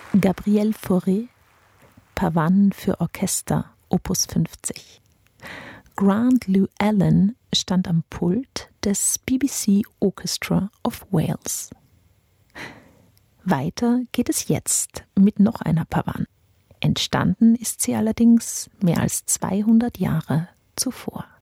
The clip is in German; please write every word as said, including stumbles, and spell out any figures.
Gabriel Fauré, Pavanen für Orchester, Opus fünfzig. Grant Llewellyn stand am Pult des B B C Orchestra of Wales. Weiter geht es jetzt mit noch einer Pavane. Entstanden ist sie allerdings mehr als zweihundert Jahre zuvor.